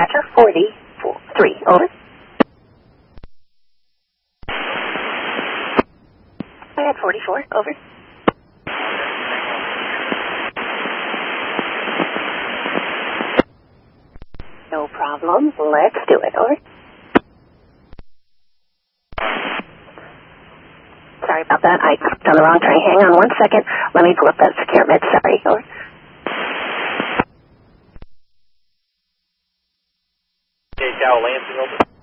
dispatcher, 43, over. I had 44, over. No problem, let's do it, over. Sorry about that, I clicked on the wrong train. Hang on 1 second, let me pull up that secure med, sorry, over. Cal Lansing, over.